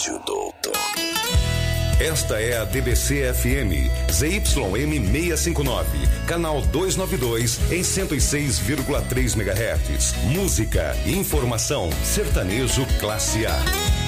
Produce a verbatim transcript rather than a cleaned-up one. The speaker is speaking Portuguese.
Rádio do Outono. Esta é a D B C F M, Z Y M seiscentos e cinquenta e nove, canal duzentos e noventa e dois, em cento e seis vírgula três megahertz. Música, informação, sertanejo classe A.